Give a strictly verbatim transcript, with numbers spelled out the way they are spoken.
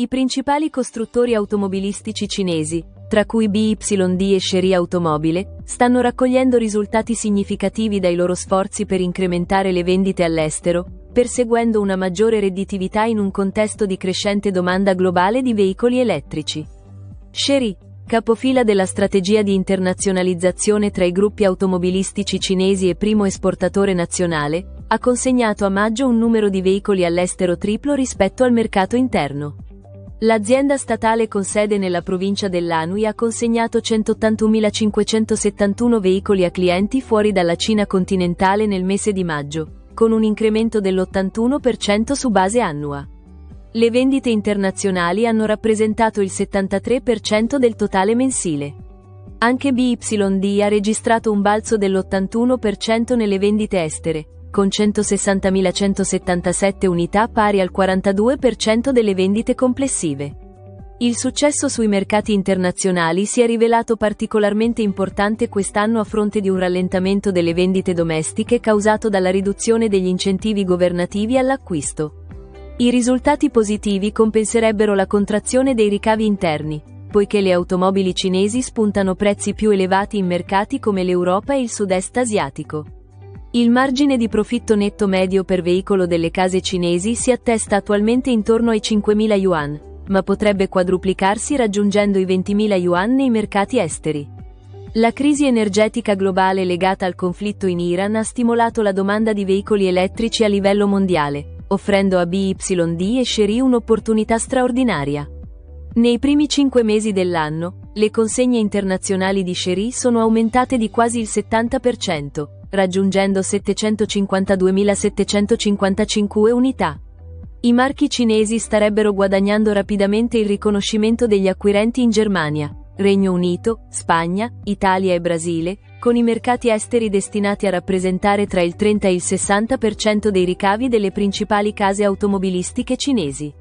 I principali costruttori automobilistici cinesi, tra cui B Y D e Chery Automobile, stanno raccogliendo risultati significativi dai loro sforzi per incrementare le vendite all'estero, perseguendo una maggiore redditività in un contesto di crescente domanda globale di veicoli elettrici. Chery, capofila della strategia di internazionalizzazione tra i gruppi automobilistici cinesi e primo esportatore nazionale, ha consegnato a maggio un numero di veicoli all'estero triplo rispetto al mercato interno. L'azienda statale con sede nella provincia dell'Anhui ha consegnato centottantunomilacinquecentosettantuno veicoli a clienti fuori dalla Cina continentale nel mese di maggio, con un incremento dell'ottantuno per cento su base annua. Le vendite internazionali hanno rappresentato il settantatré per cento del totale mensile. Anche B Y D ha registrato un balzo dell'ottantuno per cento nelle vendite estere, con centosessantamilacentosettantasette unità pari al quarantadue per cento delle vendite complessive. Il successo sui mercati internazionali si è rivelato particolarmente importante quest'anno a fronte di un rallentamento delle vendite domestiche causato dalla riduzione degli incentivi governativi all'acquisto. I risultati positivi compenserebbero la contrazione dei ricavi interni, poiché le automobili cinesi spuntano prezzi più elevati in mercati come l'Europa e il sud-est asiatico. Il margine di profitto netto medio per veicolo delle case cinesi si attesta attualmente intorno ai cinquemila yuan, ma potrebbe quadruplicarsi raggiungendo i ventimila yuan nei mercati esteri. La crisi energetica globale legata al conflitto in Iran ha stimolato la domanda di veicoli elettrici a livello mondiale, offrendo a B Y D e Chery un'opportunità straordinaria. Nei primi cinque mesi dell'anno, le consegne internazionali di Chery sono aumentate di quasi il settanta per cento, raggiungendo settecentocinquantaduemilasettecentocinquantacinque unità. I marchi cinesi starebbero guadagnando rapidamente il riconoscimento degli acquirenti in Germania, Regno Unito, Spagna, Italia e Brasile, con i mercati esteri destinati a rappresentare tra il trenta e il sessanta per cento dei ricavi delle principali case automobilistiche cinesi.